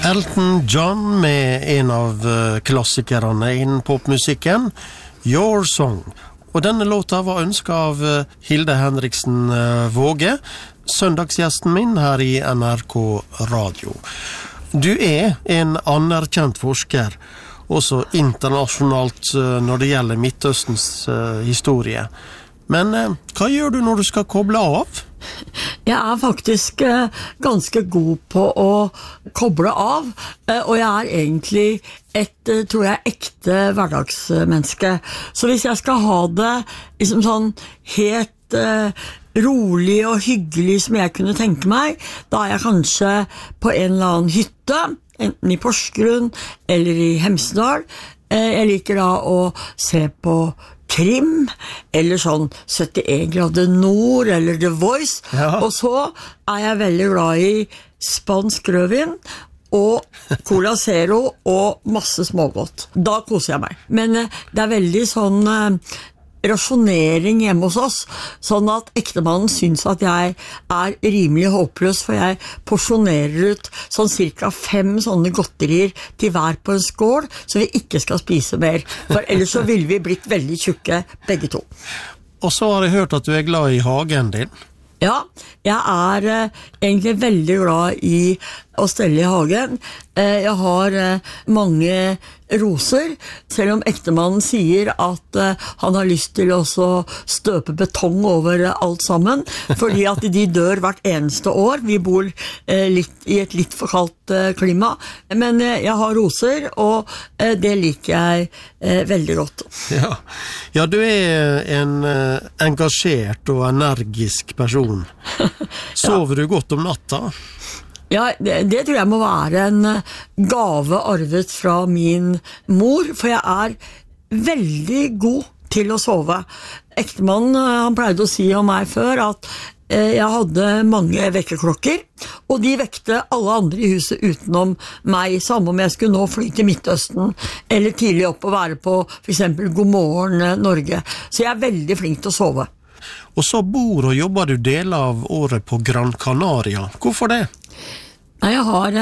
Elton John med en av klassikerne innen popmusikken, Your Song. Og denne låta var ønsket av Hilde Henriksen Våge, søndagsgjesten min her i NRK Radio. Du en anerkjent forsker, også internasjonalt når det gjelder Midtøstens historie. Men hva gjør du når du skal koble av? Jeg faktisk ganske god på å koble av, og jeg egentlig tror jeg, ekte hverdagsmenneske. Så hvis jeg skal ha det liksom sånn helt rolig og hyggelig som jeg kunne tenke meg, da jeg kanskje på en eller annen hytte, enten i Porsgrunn eller i Hemsedal. Jeg liker da å se på krim, eller sånn 71 grader nord, eller The Voice, og så jeg veldig glad i spansk rødvin, og Cola Zero, og masse smågodt. Da koser jeg meg. Men det veldig sånn rasjonering hjemme hos oss, sånn at ektemannen synes at jeg rimelig håpløs, for jeg porsjonerer ut sånn cirka 5 sånne godterier til hver på en skål, så vi ikke skal spise mer, for ellers så ville vi blitt veldig tjukke begge to. Og så har jeg hørt at du glad i hagen din. Ja, jeg egentlig veldig glad i å stelle i hagen. Jeg har mange roser, selv om ektemannen sier at han har lyst til å støpe betong over alt sammen, fordi at de dør hvert eneste år. Vi bor i et litt for kaldt klima, men jeg har roser, og det liker jeg veldig godt. Ja, du en engasjert og energisk person. Sover du godt om natta? Ja, det tror jeg må være en gave arvet fra min mor, for jeg veldig god til å sove. Ektemannen, han pleide å si om meg før at jeg hadde mange vekkerklokker, og de vekte alle andre i huset utenom meg, samme om jeg skulle nå fly til Midtøsten, eller tidlig opp og være på for eksempel God morgen Norge. Så jeg veldig flink til å sove. Og så bor og jobber du deler av året på Gran Canaria. Hvorfor det? Nei, jeg har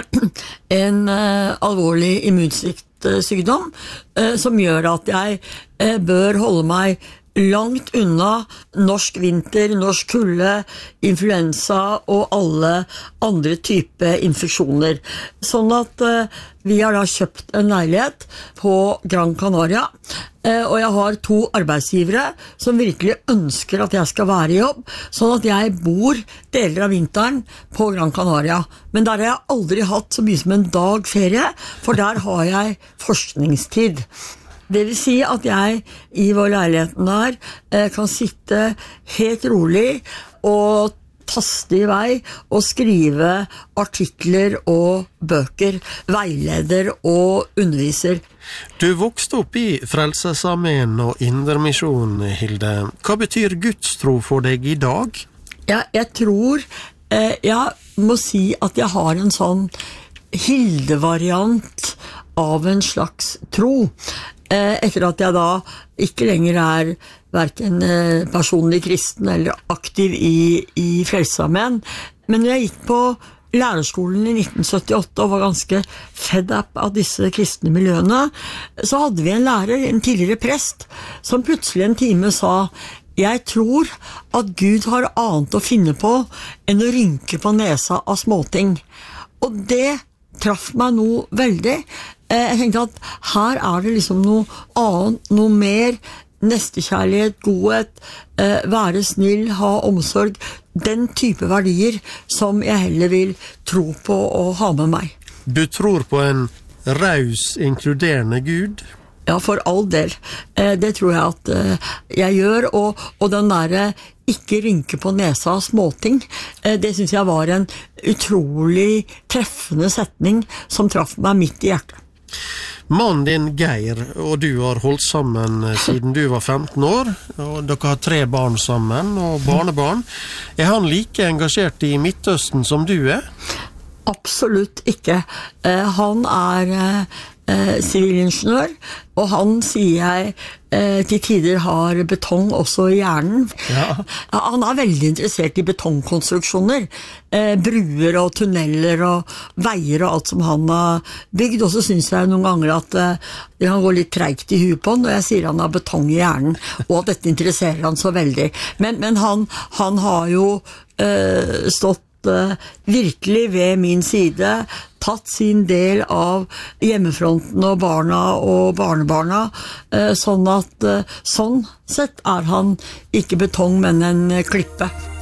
en alvorlig immunsviktsykdom som gjør at jeg bør holde meg langt unna norsk vinter, norsk kulde, influensa og alle andre typer infeksjoner. Sånn at vi har da kjøpt en leilighet på Gran Canaria, og jeg har 2 arbeidsgivere som virkelig ønsker at jeg skal være i jobb, sånn at jeg bor deler av vinteren på Gran Canaria. Men der har jeg aldri hatt så mye som en dag ferie, for der har jeg forskningstid. Det vil si at jeg i vår leiligheten der kan sitte helt rolig og taste i vei og skrive artikler og bøker, veileder og underviser. Du vokste opp i Frelsesarmeen og Indremisjon, Hilde. Hva betyr gudstro for deg i dag? Ja, jeg tror, jeg må si at jeg har en sånn Hilde-variant av en slags tro. Etter at jeg da ikke lenger hverken personlig kristen eller aktiv i Frelsesarmeen. Men når jeg gikk på lærerskolen i 1978 og var ganske fed up av disse kristne miljøene, så hadde vi en lærer, en tidligere prest, som plutselig en time sa: «Jeg tror at Gud har annet å finne på enn å rynke på nesa av småting.» Og det traff meg noe veldig. Jeg tenkte at her det liksom noe annet, noe mer, nestekjærlighet, godhet, være snill, ha omsorg, den type verdier som jeg heller vil tro på og ha med meg. Du tror på en raus, inkluderende Gud? Ja, for all del. Det tror jeg at jeg gjør, og den der ikke rynke på nesa av småting, det synes jeg var en utrolig treffende setning som traff meg midt i hjertet. Mannen din Geir og du har holdt sammen siden du var 15 år, og dere har 3 barn sammen og barnebarn. Han like engasjert i Midtøsten som du? Absolutt ikke. Han sivilingeniør, og han sier jeg til tider har betong også i hjernen. Ja. Han er veldig interessert i betongkonstruksjoner, bruer og tunneler og veier og alt som han har bygd, og så synes jeg noen ganger at det kan gå litt tregt i huet på han når jeg sier han har betong i hjernen, og at dette interesserer han så veldig. Men han har jo stått virkelig ved min side, tatt sin del av hjemmefronten og barna og barnebarna, sånn at sånn sett er han ikke betong, men en klippe.